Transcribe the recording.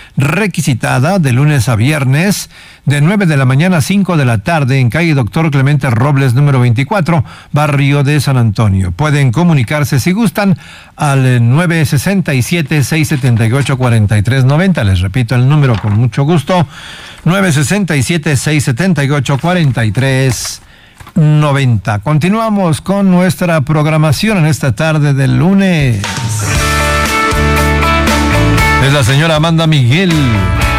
requisitada de lunes a viernes, de 9 de la mañana a 5 de la tarde, en calle Doctor Clemente Robles, número 24, barrio de San Antonio. Pueden comunicarse si gustan al 967-678-4390. Les repito el número con mucho gusto, 967-678-4390. Continuamos con nuestra programación en esta tarde del lunes. Es la señora Amanda Miguel.